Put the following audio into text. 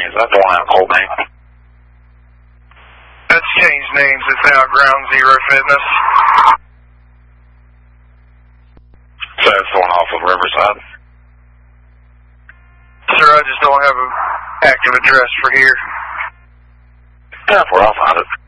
Is that the one out Cold Name? That's changed names. It's now Ground Zero Fitness. So that's the one off of Riverside? Sir, I just don't have an active address for here. Yeah, where I'll find it.